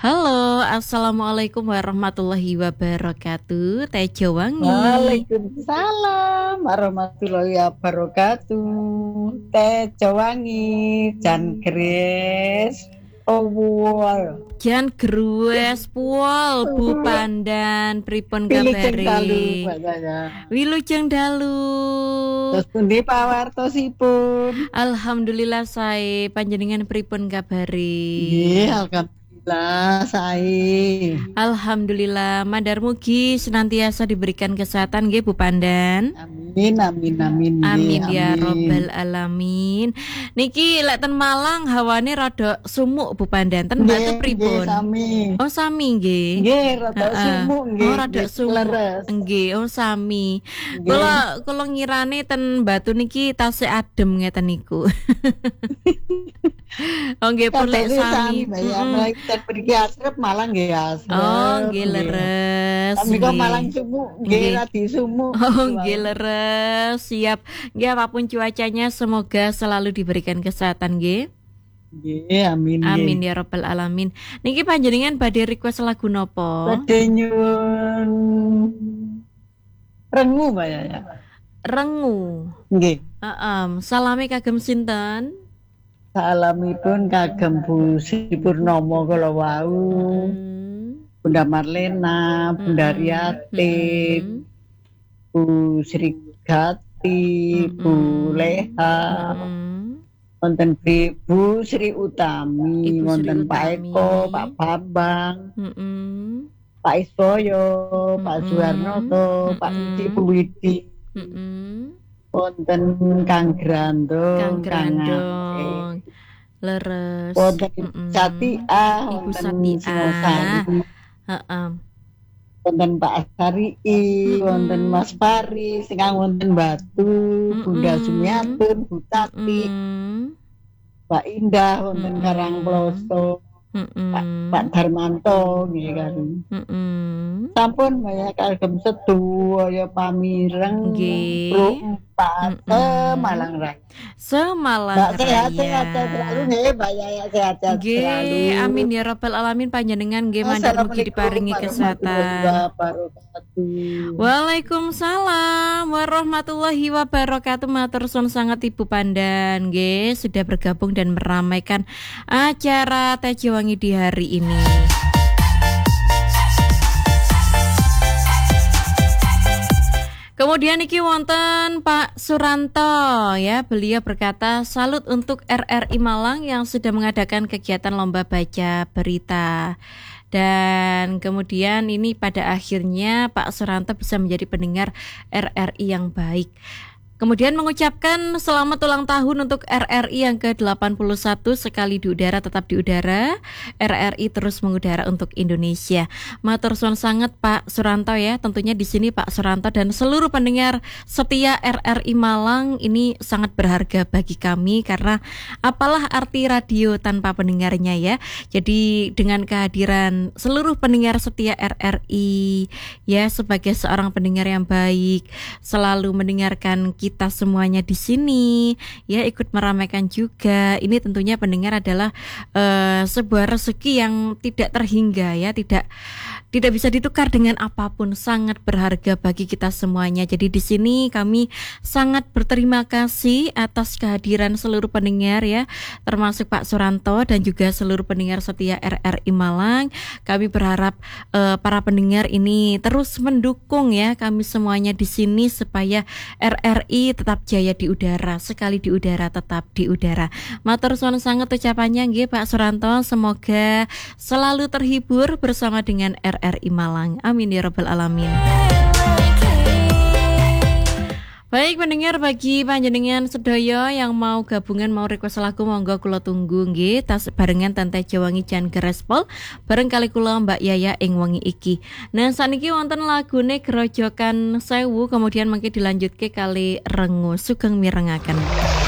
Halo, assalamualaikum warahmatullahi wabarakatuh. Teh Jawangi. Waalaikumsalam warahmatullahi wabarakatuh. Teh Jawangi, Jan Gres, Owol. Jan Grues Puol Bu Pandan pripun Wilujeng dalu, kabare? Mbak Saya. Wilujeng dalu. Terus pundi pawartosipun? Alhamdulillah sae panjenengan pripun kabare? Nggih, alhamdulillah sae. Alhamdulillah madar mugi senantiasa diberikan kesehatan nggih Bu Pandan. Amin, amin, amin. Amin nggih, ya amin. robbal alamin. Niki lek ten Malang hawane rada sumuk Bu Pandan. Ten Batu Nggih, pripun? sami. Oh sami nggih. Nggih, rada Heeh. sumuk nggih. Oh rada nggih, sumuk. leres. Nggih, oh sami. Nggih. Kula ngirane ten Batu niki tasih adem ngeten niku. Oh nggih pun lek Katanya sami. Mbak ya, mulai kita pergi asrep Malang nggih asrep. Oh nggih leres. Tapi kok nggih. Malang sumuk, Nggih. nggih lagi sumuk. Oh, nggih leres, siap. Nggih apapun cuacanya semoga selalu diberikan kesehatan nggih. Nggih, amin. Amin ya rabbal alamin. Niki panjenengan badhe request lagu nopo? Badhe nyuwun rengu Mbak ya. Rengu. Nggih. Salame kagem sinten? Salamipun kagem Bu Sri Purnomo kala wau. Bunda Marlena, Bunda Riatin, Bu Sri Gati, Bu Leha, wonten Bu Sri Utami, Ibu Sri wonten Pak Utami. Eko, Pak Bambang, Mm-mm. Pak Isboyo, Pak Suwarnoto, Pak Iti Widi, Mm-mm. wonten Kang Grandong, Kang Ate, Grandong. Leres. wonten Mm-mm. Satia, Ibu wonten Satia. Singosari, Heeh. wonten Pak Asari, wonten Mas Pari, sing wonten Batu, Bunda Sumiatun, Bu Tati, Mm. Pak Indah, wonten Karangploso, Pak Darmanto, nggih kan. Sampun Mbak kagem sedaya pamireng Nggih. Pro 4 Malang Raya. Semalang Mbak sehat-sehat Raya. selalu nggih, Mbak Yaya sehat-sehat selalu. Nggih, amin ya rabbal alamin panjenengan nggih mandar mugi diparingi kesehatan. Waalaikumsalam warahmatullahi wabarakatuh. Matur suwun sangat Ibu Pandan nggih sudah bergabung dan meramaikan acara Teh Jawangi di hari ini. Kemudian iki wonten Pak Suranto ya, beliau berkata salut untuk RRI Malang yang sudah mengadakan kegiatan lomba baca berita. Dan kemudian ini pada akhirnya Pak Suranto bisa menjadi pendengar RRI yang baik. Kemudian mengucapkan selamat ulang tahun untuk RRI yang ke-81, sekali di udara tetap di udara. RRI terus mengudara untuk Indonesia. Matur suwun sangat Pak Suranto ya. Tentunya di sini Pak Suranto dan seluruh pendengar setia RRI Malang ini sangat berharga bagi kami karena apalah arti radio tanpa pendengarnya ya. Jadi dengan kehadiran seluruh pendengar setia RRI ya sebagai seorang pendengar yang baik, selalu mendengarkan kita semuanya di sini ya, ikut meramaikan juga. Ini tentunya pendengar adalah sebuah rezeki yang tidak terhingga ya, tidak bisa ditukar dengan apapun, sangat berharga bagi kita semuanya. Jadi di sini kami sangat berterima kasih atas kehadiran seluruh pendengar ya, termasuk Pak Suranto dan juga seluruh pendengar setia RRI Malang. Kami berharap para pendengar ini terus mendukung ya kami semuanya di sini supaya RRI tetap jaya di udara, sekali di udara tetap di udara. Matur suwun sangat ucapannya nggih Pak Suranto, semoga selalu terhibur bersama dengan RRI Malang. Amin ya rabbal alamin. Baik pendengar, bagi panjenengan sedaya yang mau gabungan mau request lagu monggo kula tunggu nggih tas barengan Tante Jawangi Jan Gerespol bareng kali kula Mbak Yaya ing wengi iki. Nah saniki wonten lagune Grojogan Sewu kemudian mengki dilanjutke kali Rengu Sugeng mirengaken.